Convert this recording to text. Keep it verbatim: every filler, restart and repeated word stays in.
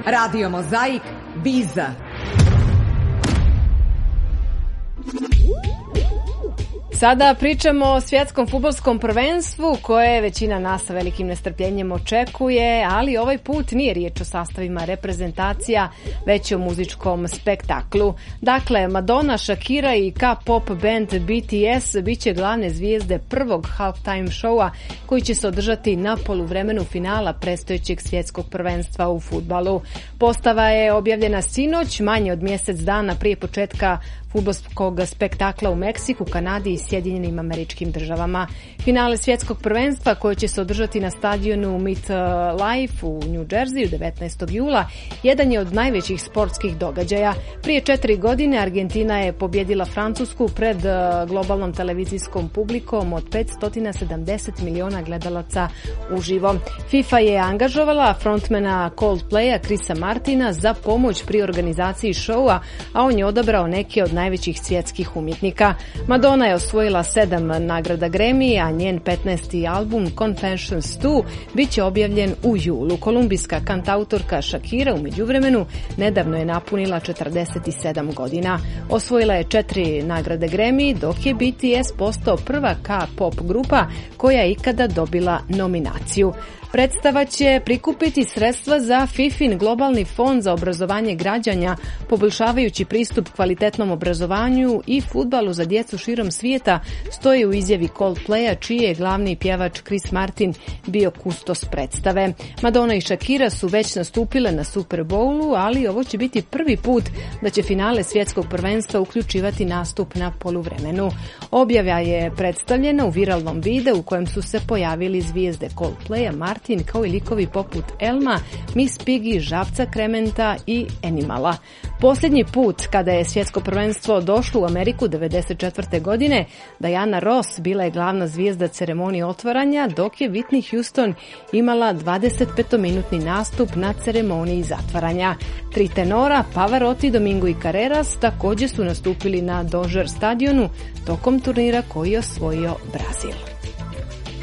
Radio Mozaik, Biza. Sada pričamo o svjetskom fudbalskom prvenstvu koje većina nas sa velikim nestrpljenjem očekuje, ali ovaj put nije riječ o sastavima reprezentacija, već o muzičkom spektaklu. Dakle, Madonna, Shakira i K-pop band B T S bit će glavne zvijezde prvog halftime showa koji će se održati na poluvremenu finala predstojećeg svjetskog prvenstva u fudbalu. Postava je objavljena sinoć, manje od mjesec dana prije početka fudbalskog spektakla u Meksiku, Kanadi i Sjedinjenim Američkim Državama. Finale svjetskog prvenstva koje će se održati na stadionu MetLife u New Jerseyu devetnaestog jula jedan je od najvećih sportskih događaja. Prije četiri godine Argentina je pobjedila Francusku pred globalnom televizijskom publikom od petsto sedamdeset miliona gledalaca uživo. FIFA je angažovala frontmana Coldplaya Chrisa Martina za pomoć pri organizaciji showa, a on je odabrao neke od najvećih svjetskih umjetnika. Madonna je osvojila sedam nagrada Grammy, a njen petnaesti album Confessions dva bit će objavljen u julu. Kolumbijska kantautorka Shakira u međuvremenu nedavno je napunila četrdeset sedam godina. Osvojila je četiri nagrade Grammy, dok je B T S postao prva K-pop grupa koja je ikada dobila nominaciju. Predstava će prikupiti sredstva za FIFIn globalni fond za obrazovanje građana, poboljšavajući pristup kvalitetnom obrazovanju i fudbalu za djecu širom svijeta, stoji u izjavi Coldplaya, čiji je glavni pjevač Chris Martin bio kustos predstave. Madonna i Shakira su već nastupile na Super Bowlu, ali ovo će biti prvi put da će finale svjetskog prvenstva uključivati nastup na poluvremenu. Objava je predstavljena u viralnom videu u kojem su se pojavili zvijezde Coldplaya, Martin, kao i likovi poput Elma, Miss Piggy, Žabca Krementa i Animala. Posljednji put kada je svjetsko prvenstvo došlo u Ameriku devedeset četvrte godine, Diana Ross bila je glavna zvijezda ceremonije otvaranja, dok je Whitney Houston imala dvadesetpetominutni nastup na ceremoniji zatvaranja. Tri tenora, Pavarotti, Domingo i Carreras, također su nastupili na Dodger stadionu tokom turnira koji je osvojio Brazil.